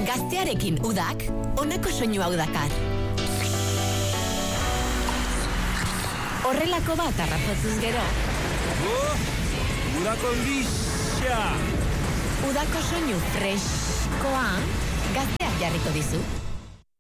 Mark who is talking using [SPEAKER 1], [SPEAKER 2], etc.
[SPEAKER 1] Gaztearekin udak, honako soinu hau dakar. Horrelako bat arrazotzuz gero.
[SPEAKER 2] Udako ondixia!
[SPEAKER 1] Udako soinu freskoa, gazteak jarriko dizu.